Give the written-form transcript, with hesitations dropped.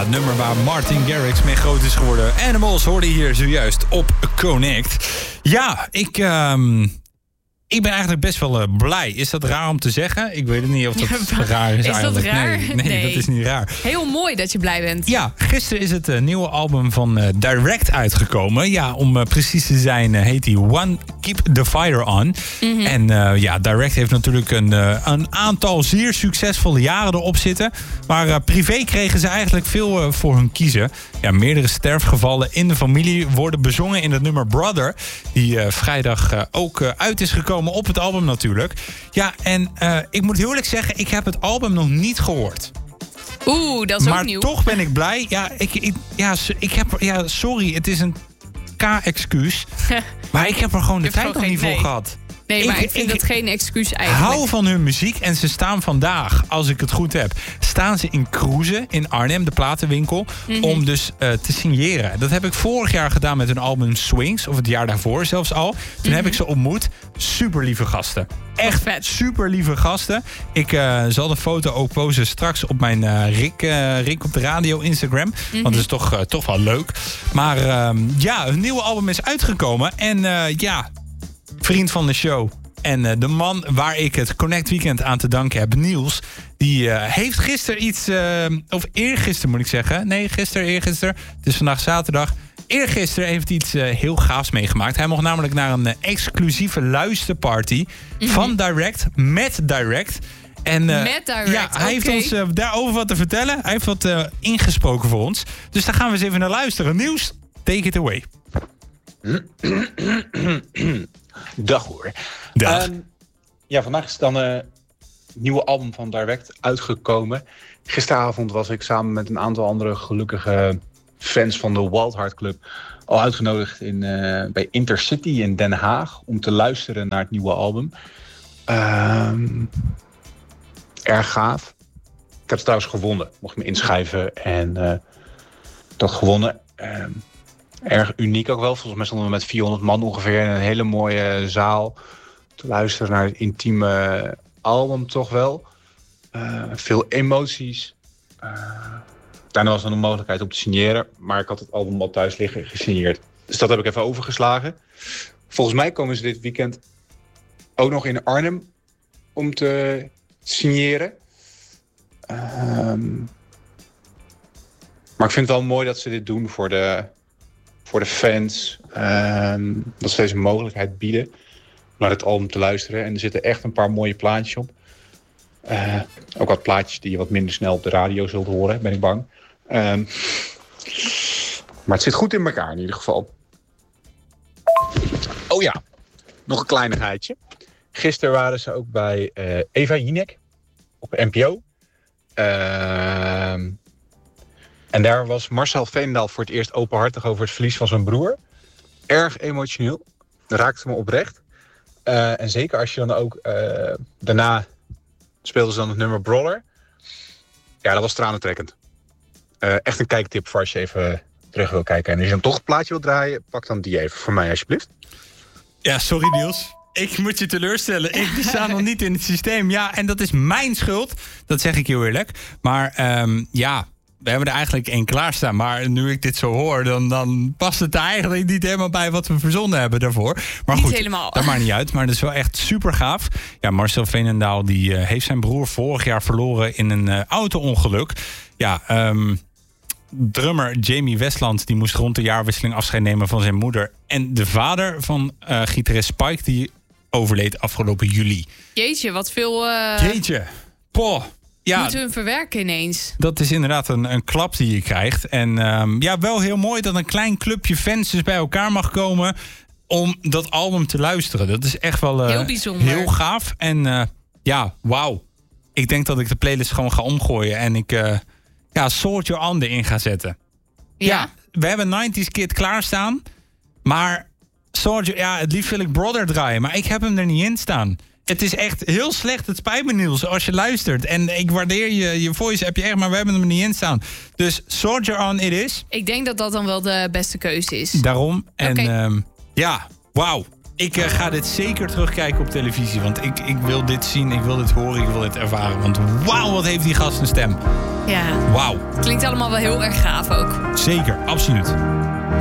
het nummer waar Martin Garrix mee groot is geworden. Animals hoorde hier zojuist op Connect. Ja, ik ben eigenlijk best wel blij. Is dat raar om te zeggen? Ik weet het niet of dat raar is eigenlijk. Is dat raar? Nee, dat is niet raar. Heel mooi dat je blij bent. Ja, gisteren is het nieuwe album van Direct uitgekomen. Ja, om precies te zijn heet hij One Keep the Fire On. Mm-hmm. En Direct heeft natuurlijk een aantal zeer succesvolle jaren erop zitten. Maar privé kregen ze eigenlijk veel voor hun kiezen. Ja, meerdere sterfgevallen in de familie worden bezongen in het nummer Brother. Die vrijdag ook uit is gekomen op het album natuurlijk. Ja, en ik moet heel eerlijk zeggen, ik heb het album nog niet gehoord. Oeh, dat is ook nieuw. Maar toch ben ik blij. Ja, sorry, het is een K-excuus. Maar ik heb er gewoon de tijd nog niet voor gehad. Nee, maar ik vind dat geen excuus eigenlijk. Hou van hun muziek en ze staan vandaag, als ik het goed heb, staan ze in Kroeze in Arnhem, de platenwinkel, om dus te signeren. Dat heb ik vorig jaar gedaan met hun album Swings, of het jaar daarvoor zelfs al. Toen heb ik ze ontmoet. Super lieve gasten. Echt vet. Super lieve gasten. Ik zal de foto ook posten straks op mijn Rick op de radio Instagram. Want het is toch wel leuk. Maar hun nieuwe album is uitgekomen. En vriend van de show. En de man waar ik het Connect Weekend aan te danken heb, Niels, die heeft gisteren iets, of eergisteren moet ik zeggen. Nee, eergisteren. Het is vandaag zaterdag. Eergisteren heeft hij iets heel gaafs meegemaakt. Hij mocht namelijk naar een exclusieve luisterparty van Direct, met Direct. En, met Direct, ja, hij heeft ons daarover wat te vertellen. Hij heeft wat ingesproken voor ons. Dus daar gaan we eens even naar luisteren. Niels, take it away. Dag hoor. Dag. Vandaag is dan het nieuwe album van Direct uitgekomen. Gisteravond was ik samen met een aantal andere gelukkige fans van de Wild Heart Club al uitgenodigd bij Intercity in Den Haag om te luisteren naar het nieuwe album. Erg gaaf. Ik heb het trouwens gewonnen. Mocht me inschrijven en dat gewonnen. Erg uniek ook wel. Volgens mij stonden we met 400 man ongeveer in een hele mooie zaal te luisteren naar het intieme album toch wel. Veel emoties. Daarna was er een mogelijkheid om te signeren, maar ik had het album al thuis liggen gesigneerd. Dus dat heb ik even overgeslagen. Volgens mij komen ze dit weekend ook nog in Arnhem om te signeren. Maar ik vind het wel mooi dat ze dit doen voor de fans. Dat ze deze mogelijkheid bieden om naar het album te luisteren. En er zitten echt een paar mooie plaatjes op. Ook wat plaatjes die je wat minder snel op de radio zult horen, ben ik bang. Maar het zit goed in elkaar in ieder geval. Oh ja, nog een kleinigheidje. Gisteren waren ze ook bij Eva Jinek op NPO. En daar was Marcel Veenendaal voor het eerst openhartig over het verlies van zijn broer. Erg emotioneel. Dat raakte me oprecht. En zeker als je dan ook daarna speelden ze dan het nummer Brawler. Ja, dat was tranentrekkend. Echt een kijktip voor als je even terug wil kijken. En als je dan toch het plaatje wil draaien, pak dan die even voor mij alsjeblieft. Ja, sorry Niels. Ik moet je teleurstellen. Ik sta nog niet in het systeem. Ja, en dat is mijn schuld. Dat zeg ik heel eerlijk. Maar we hebben er eigenlijk één klaarstaan. Maar nu ik dit zo hoor, dan past het er eigenlijk niet helemaal bij wat we verzonnen hebben daarvoor. Maar niet goed, helemaal. Dat maakt niet uit. Maar dat is wel echt super gaaf. Ja, Marcel Veenendaal die heeft zijn broer vorig jaar verloren in een auto-ongeluk. Ja, drummer Jamie Westland die moest rond de jaarwisseling afscheid nemen van zijn moeder. En de vader van gitarist Spike die overleed afgelopen juli. Jeetje, wat veel... Jeetje, poh. Ja, moeten we hem verwerken ineens. Dat is inderdaad een klap die je krijgt. En wel heel mooi dat een klein clubje fans dus bij elkaar mag komen om dat album te luisteren. Dat is echt wel heel bijzonder. Heel gaaf. En wauw. Ik denk dat ik de playlist gewoon ga omgooien en ik Soldier On erin ga zetten. Ja, we hebben 90s Kid klaarstaan. Maar Soldier, het liefst wil ik Brother draaien. Maar ik heb hem er niet in staan. Het is echt heel slecht. Het spijt me, Niels, als je luistert. En ik waardeer je voice, heb je echt, maar we hebben hem er niet in staan. Dus Soldier On it is. Ik denk dat dat dan wel de beste keuze is. Daarom. En okay. wauw. Ik ga dit zeker terugkijken op televisie. Want ik wil dit zien, ik wil dit horen, ik wil dit ervaren. Want wauw, wat heeft die gast een stem. Ja. Wauw. Klinkt allemaal wel heel erg gaaf ook. Zeker, absoluut.